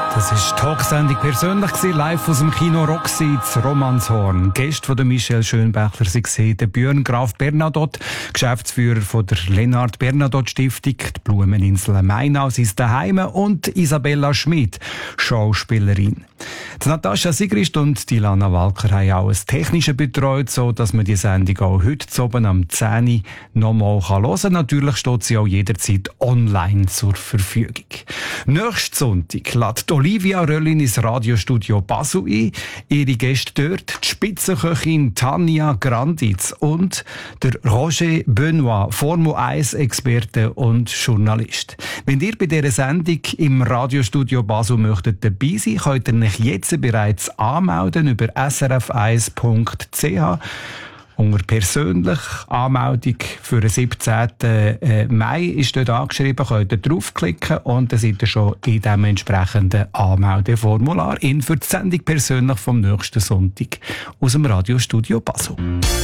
Das ist die Talksendung persönlich gewesen, live aus dem Kino Roxy zu Romanshorn. Gäste von der Michelle Schönbächler waren der Björn Graf Bernadotte, Geschäftsführer von der Lennart Bernadotte Stiftung, die Blumeninsel Mainau, sein Daheim, und Isabella Schmid, Schauspielerin. Die Natascha Sigrist und die Lana Walker haben auch das Technische betreut, so dass man die Sendung auch heute oben am 10 Uhr nochmal hören kann. Natürlich steht sie auch jederzeit online zur Verfügung. Nächsten Sonntag lädt Olivia Röllin ins Radiostudio Basel ein. Ihre Gäste dort, die Spitzenköchin Tanja Granditz und der Roger Benoit, Formel-1-Experte und Journalist. Wenn ihr bei dieser Sendung im Radiostudio Basel möchtet dabei sein, könnt ihr euch jetzt bereits anmelden über srf1.ch. Unter persönlich Anmeldung für den 17. Mai ist dort angeschrieben, könnt ihr draufklicken und dann seid ihr schon in dem entsprechenden Anmeldeformular für die Sendung persönlich vom nächsten Sonntag aus dem Radiostudio Basel.